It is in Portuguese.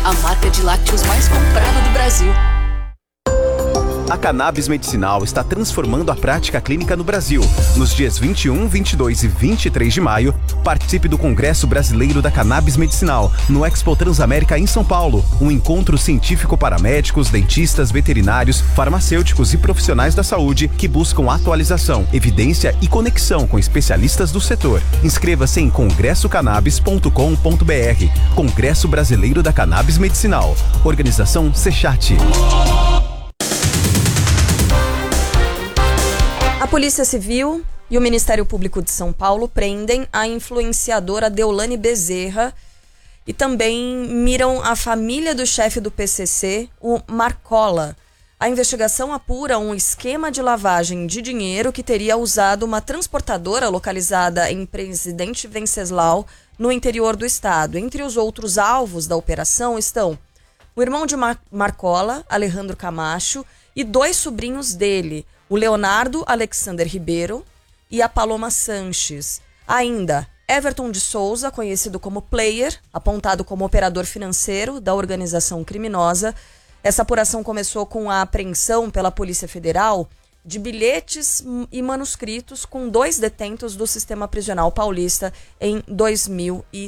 a marca de lácteos mais comprada do Brasil. A Cannabis Medicinal está transformando a prática clínica no Brasil. Nos dias 21, 22 e 23 de maio, participe do Congresso Brasileiro da Cannabis Medicinal, no Expo Transamérica em São Paulo. Um encontro científico para médicos, dentistas, veterinários, farmacêuticos e profissionais da saúde que buscam atualização, evidência e conexão com especialistas do setor. Inscreva-se em congressocannabis.com.br. Congresso Brasileiro da Cannabis Medicinal. Organização Sechat. A Polícia Civil e o Ministério Público de São Paulo prendem a influenciadora Deolane Bezerra e também miram a família do chefe do PCC, o Marcola. A investigação apura um esquema de lavagem de dinheiro que teria usado uma transportadora localizada em Presidente Venceslau, no interior do estado. Entre os outros alvos da operação estão o irmão de Marcola, Alejandro Camacho, e 2 sobrinhos dele, o Leonardo Alexander Ribeiro e a Paloma Sanches. Ainda, Everton de Souza, conhecido como Player, apontado como operador financeiro da organização criminosa. Essa apuração começou com a apreensão pela Polícia Federal de bilhetes e manuscritos com 2 detentos do sistema prisional paulista em 2013.